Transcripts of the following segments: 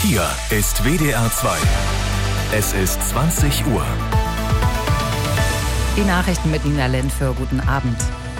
Hier ist WDR 2. Es ist 20 Uhr. Die Nachrichten mit Nina Lentföhr. Guten Abend.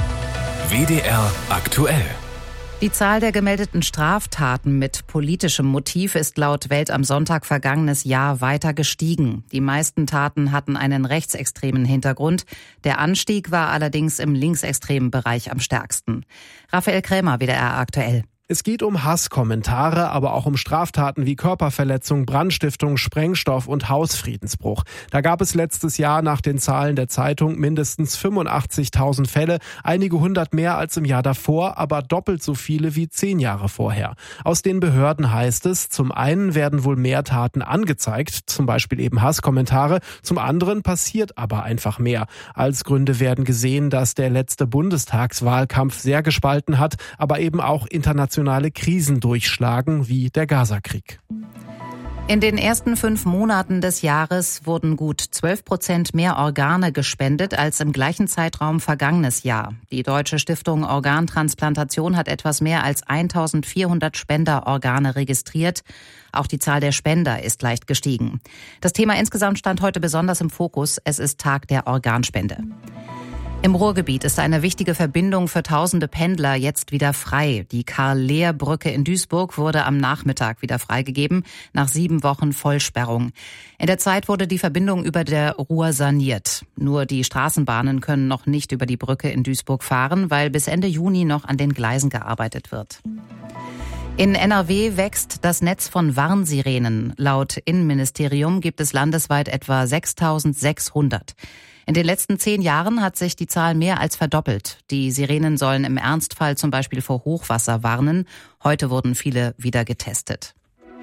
WDR aktuell. Die Zahl der gemeldeten Straftaten mit politischem Motiv ist laut Welt am Sonntag vergangenes Jahr weiter gestiegen. Die meisten Taten hatten einen rechtsextremen Hintergrund. Der Anstieg war allerdings im linksextremen Bereich am stärksten. Raphael Krämer, WDR aktuell. Es geht um Hasskommentare, aber auch um Straftaten wie Körperverletzung, Brandstiftung, Sprengstoff und Hausfriedensbruch. Da gab es letztes Jahr nach den Zahlen der Zeitung mindestens 85.000 Fälle, einige hundert mehr als im Jahr davor, aber doppelt so viele wie 10 Jahre vorher. Aus den Behörden heißt es, zum einen werden wohl mehr Taten angezeigt, zum Beispiel eben Hasskommentare, zum anderen passiert aber einfach mehr. Als Gründe werden gesehen, dass der letzte Bundestagswahlkampf sehr gespalten hat, aber eben auch international Krisen durchschlagen, wie der Gaza-Krieg. In den ersten 5 Monaten des Jahres wurden gut 12% mehr Organe gespendet als im gleichen Zeitraum vergangenes Jahr. Die Deutsche Stiftung Organtransplantation hat etwas mehr als 1.400 Spenderorgane registriert. Auch die Zahl der Spender ist leicht gestiegen. Das Thema insgesamt stand heute besonders im Fokus. Es ist Tag der Organspende. Im Ruhrgebiet ist eine wichtige Verbindung für tausende Pendler jetzt wieder frei. Die Karl-Lehr-Brücke in Duisburg wurde am Nachmittag wieder freigegeben, nach 7 Wochen Vollsperrung. In der Zeit wurde die Verbindung über der Ruhr saniert. Nur die Straßenbahnen können noch nicht über die Brücke in Duisburg fahren, weil bis Ende Juni noch an den Gleisen gearbeitet wird. In NRW wächst das Netz von Warnsirenen. Laut Innenministerium gibt es landesweit etwa 6.600. In den letzten 10 Jahren hat sich die Zahl mehr als verdoppelt. Die Sirenen sollen im Ernstfall zum Beispiel vor Hochwasser warnen. Heute wurden viele wieder getestet.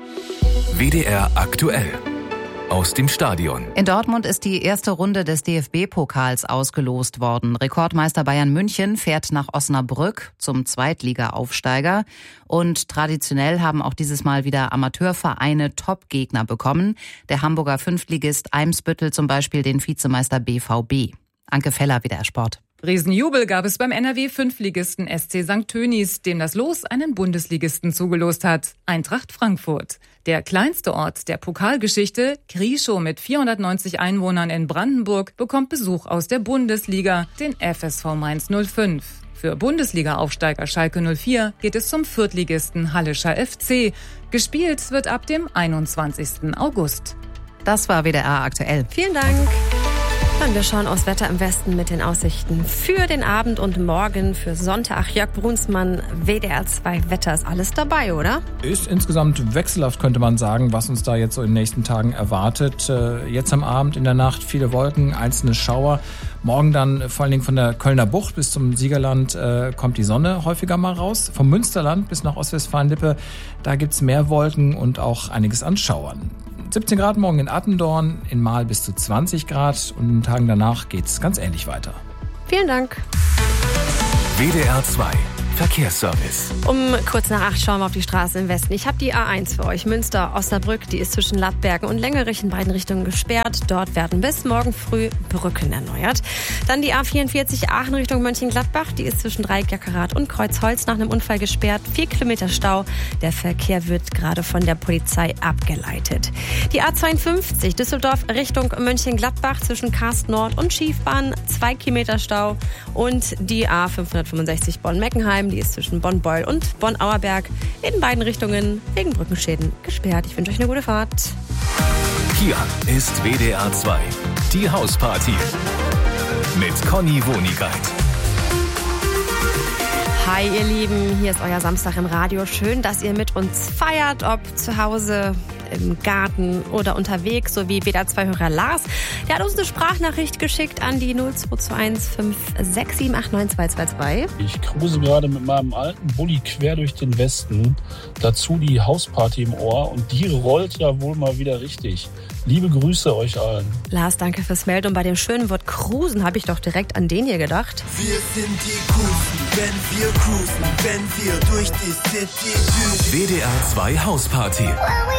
WDR aktuell. Aus dem Stadion. In Dortmund ist die erste Runde des DFB-Pokals ausgelost worden. Rekordmeister Bayern München fährt nach Osnabrück zum Zweitliga-Aufsteiger. Und traditionell haben auch dieses Mal wieder Amateurvereine Top-Gegner bekommen. Der Hamburger Fünftligist Eimsbüttel zum Beispiel den Vizemeister BVB. Anke Feller, WDR Sport. Riesenjubel gab es beim NRW-Fünftligisten SC St. Tönis, dem das Los einen Bundesligisten zugelost hat, Eintracht Frankfurt. Der kleinste Ort der Pokalgeschichte, Krieschow mit 490 Einwohnern in Brandenburg, bekommt Besuch aus der Bundesliga, den FSV Mainz 05. Für Bundesliga-Aufsteiger Schalke 04 geht es zum Viertligisten Hallischer FC. Gespielt wird ab dem 21. August. Das war WDR aktuell. Vielen Dank. Und wir schauen aufs Wetter im Westen mit den Aussichten für den Abend und morgen für Sonntag. Jörg Brunsmann, WDR 2 Wetter, ist alles dabei, oder? Ist insgesamt wechselhaft, könnte man sagen, was uns da jetzt so in den nächsten Tagen erwartet. Jetzt am Abend, in der Nacht viele Wolken, einzelne Schauer. Morgen dann vor allen Dingen von der Kölner Bucht bis zum Siegerland kommt die Sonne häufiger mal raus. Vom Münsterland bis nach Ostwestfalen-Lippe, da gibt's mehr Wolken und auch einiges an Schauern. 17 Grad morgen in Attendorn, in Mahl bis zu 20 Grad und in den Tagen danach geht's ganz ähnlich weiter. Vielen Dank. WDR 2 Verkehrsservice. Um kurz nach 8 schauen wir auf die Straße im Westen. Ich habe die A1 für euch. Münster-Osnabrück, die ist zwischen Lappbergen und Längerich in beiden Richtungen gesperrt. Dort werden bis morgen früh Brücken erneuert. Dann die A44 Aachen Richtung Mönchengladbach. Die ist zwischen Dreieck-Jackerath und Kreuzholz nach einem Unfall gesperrt. 4 Kilometer Stau. Der Verkehr wird gerade von der Polizei abgeleitet. Die A52 Düsseldorf Richtung Mönchengladbach zwischen Karst Nord und Schiefbahn. 2 Kilometer Stau. Und die A565 Bonn-Meckenheim. Die ist zwischen Bonn-Beul und Bonn-Auerberg in beiden Richtungen wegen Brückenschäden gesperrt. Ich wünsche euch eine gute Fahrt. Hier ist WDR 2, die Hausparty mit Conny Wonigkeit. Hi ihr Lieben, hier ist euer Samstag im Radio. Schön, dass ihr mit uns feiert, ob zu Hause, im Garten oder unterwegs, so wie WDR 2-Hörer Lars. Der hat uns eine Sprachnachricht geschickt an die 0221 567 89222. Ich cruise gerade mit meinem alten Bulli quer durch den Westen. Dazu die Hausparty im Ohr und die rollt ja wohl mal wieder richtig. Liebe Grüße euch allen. Lars, danke fürs Melden. Und bei dem schönen Wort cruisen habe ich doch direkt an den hier gedacht. Wir sind die Coolsten, wenn wir cruisen, wenn wir durch die City düsen. WDR 2 Hausparty.